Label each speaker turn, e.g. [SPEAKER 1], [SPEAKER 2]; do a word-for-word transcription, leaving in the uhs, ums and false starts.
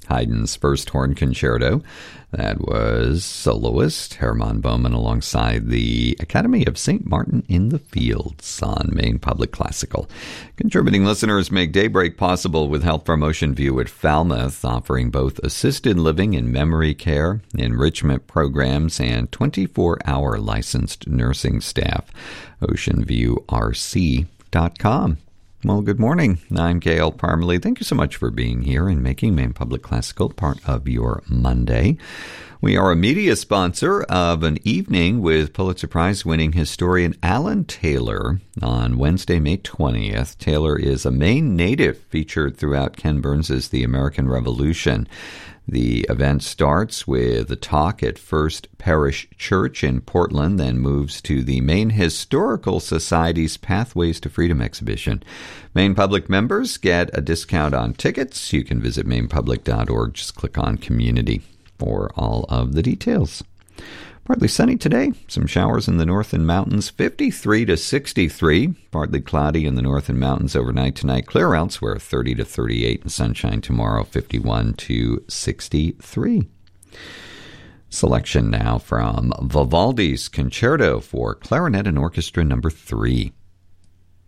[SPEAKER 1] Haydn's First Horn Concerto. That was soloist Hermann Baumann alongside the Academy of Saint Martin in the Fields on Maine Public Classical. Contributing listeners make Daybreak possible with Health Promotion View at Falmouth, offering both assisted living and memory care, enrichment programs, and twenty-four hour licensed nursing staff. ocean view r c dot com. Well, good morning. I'm Gail Parmalee. Thank you so much for being here and making Maine Public Classical part of your Monday. We are a media sponsor of an evening with Pulitzer Prize-winning historian Alan Taylor on Wednesday, May twentieth. Taylor is a Maine native featured throughout Ken Burns' The American Revolution. The event starts with a talk at First Parish Church in Portland, then moves to the Maine Historical Society's Pathways to Freedom exhibition. Maine Public members get a discount on tickets. You can visit maine public dot org. Just click on Community for all of the details. Partly sunny today. Some showers in the north and mountains, fifty-three to sixty-three. Partly cloudy in the north and mountains overnight tonight. Clear elsewhere, thirty to thirty-eight. And sunshine tomorrow, fifty-one to sixty-three. Selection now from Vivaldi's Concerto for Clarinet and Orchestra Number three.